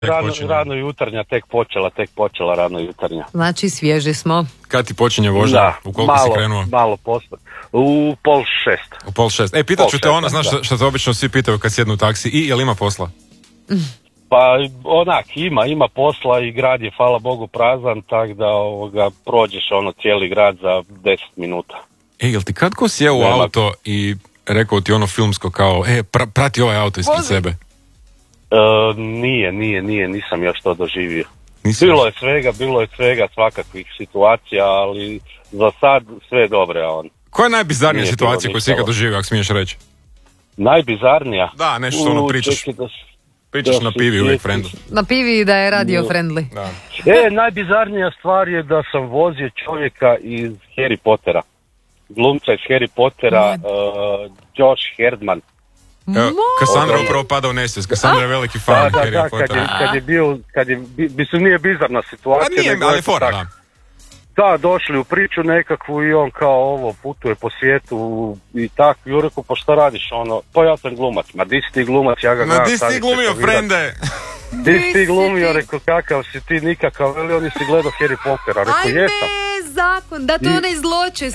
Rano jutarnja tek počela rano jutarnja. Znači svježi smo. Kad ti počinje vožnja? Da, u koliko si krenuo? Malo posto. U 5:30. U 5:30. Pitat ću te ono, znaš što te obično svi pitaju kad sjednu u taksi, jel ima posla? Pa onak, ima posla i grad je, hvala Bogu, prazan, tako da prođeš cijeli grad za 10 minuta. Jel ti kad ko sjeo u auto i rekao ti ono filmsko kao, prati ovaj auto ispred sebe? Nije, nisam još to doživio. Bilo je svega svakakvih situacija, ali za sad sve dobre. Koja je najbizarnija situacija koju si ikad doživio, ako smiješ reći? Najbizarnija? Da, nešto pričaš na pivi uvijek friendly. Na pivi da je radio friendly. Da. Najbizarnija stvar je da sam vozio čovjeka iz Harry Pottera. Glumca iz Harry Pottera, Josh Herdman. Kassandra upravo pada u nesvijest. Kassandra je veliki fan Harry Pottera. Mislim, nije bizarna situacija. Nije, ali fora, da. Da, došli u priču nekakvu i on kao putuje po svijetu i tako. I on rekao, pa šta radiš? Pa ja sam glumac. Ma di si ti glumac? Ja ga gledam. Ma di si ti glumio, frende? Di si ti glumio? Rekao, kakav si ti, nikakav. Veli, on si gledao Harry Pottera. Rekao, jesam. Zakon, da to onaj zločesti.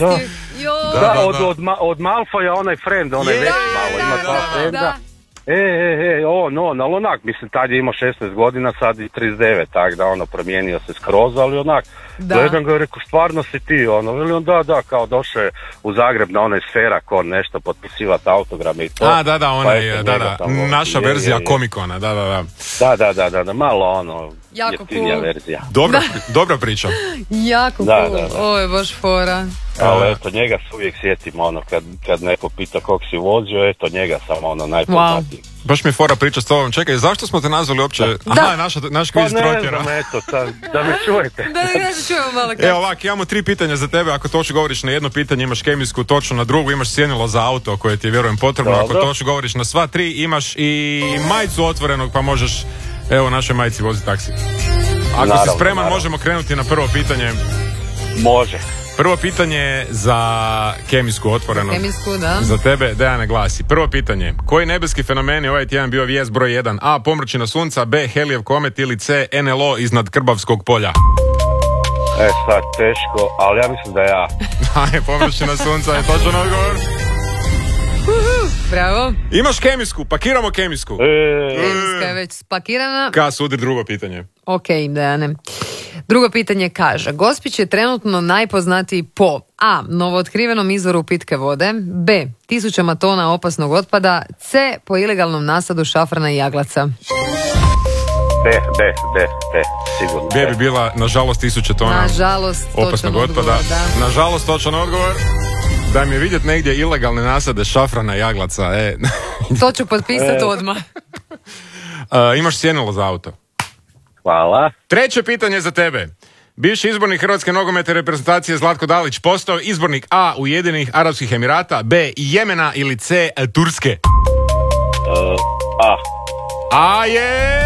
Od Malfoja onaj friend, onaj veći malo, ima dva frenda. Ali onak, mislim, tad je imao 16 godina, sad i 39, tak da promijenio se skroz, ali onak, gledam ga i rekao, stvarno si ti, veli on, da, kao došao je u Zagreb na onaj Sfera, nešto potpisivati autograme i to. Naša verzija Komikona, da, malo jeftinija verzija. Dobra priča. Jako cool, ovo je baš fora. Ali eto, njega se uvijek sjetim, kad neko pita kog si vozio, eto, njega sam najpoznatiji. Baš mi je fora priča s tobom. Čekaj, zašto smo te nazvali uopće? Naš kviz trotjera. Pa ne znam, eto, da me čujete. Da se čujemo malo kad. Evo ovak, imamo 3 pitanja za tebe. Ako točno govoriš na jedno pitanje, imaš kemijsku, točno na drugo imaš sjenilo za auto koje ti je, vjerujem, potrebno. Ako točno govoriš na sva 3, imaš i majicu otvorenog, pa možeš, evo, našoj majici voziti taksi. Ako si spreman, možemo krenuti na prvo pitanje. Može. Prvo pitanje za kemijsku otvoreno. Kemijsku, da. Za tebe, Dejane, glasi. Prvo pitanje. Koji nebeski fenomeni je ovaj tjedan bio vijest broj 1? A. Pomračina sunca, B. Helijev komet ili C. NLO iznad Krbavskog polja? Sad teško, ali ja mislim da ja. Pomračina sunca je točan odgovor. Bravo. Imaš kemijsku, pakiramo kemijsku. Kemijska je već spakirana. Sudri drugo pitanje. Ok, Dejane. Drugo pitanje kaže, Gospić je trenutno najpoznatiji po A. Novootkrivenom izvoru pitke vode, B. tisućama tona opasnog otpada, C. po ilegalnom nasadu šafrana i jaglaca. B, sigurno. B bi bila, nažalost, 1000 tona opasnog otpada. Nažalost, točan odgovor. Da mi je vidjeti negdje ilegalne nasade šafrana i jaglaca. To ću potpisati odmah. Imaš sjenilo za auto. Hvala. Treće pitanje za tebe. Bivši izbornik Hrvatske nogometne reprezentacije Zlatko Dalić postao izbornik A. Ujedinjenih Arapskih Emirata, B. Jemena ili C. Turske? A. A je...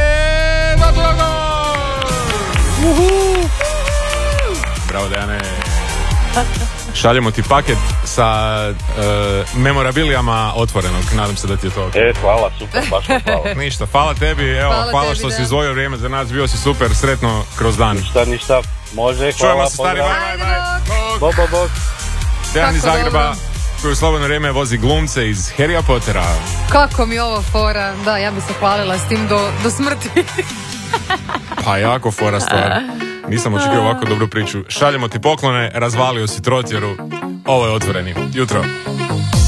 Bravo, Dejane. Šaljemo ti paket sa memorabilijama otvorenog. Nadam se da ti je to. Hvala, super, baš hvala. Ništa, hvala tebi, hvala što si izdvojio vrijeme za nas, bio si super, sretno kroz dan. Ništa, može, hvala. Čujemo se, stari, bye. Bok. Dejan iz Zagreba, koji u slobodno vrijeme vozi glumce iz Harryja Pottera. Kako mi ovo fora, da, ja bi se hvalila s tim do smrti. Pa jako fora stvar. Nisam očekio ovako dobru priču. Šaljemo ti poklone, razvalio si trotjeru. Ovo je Otvoreni. Jutro.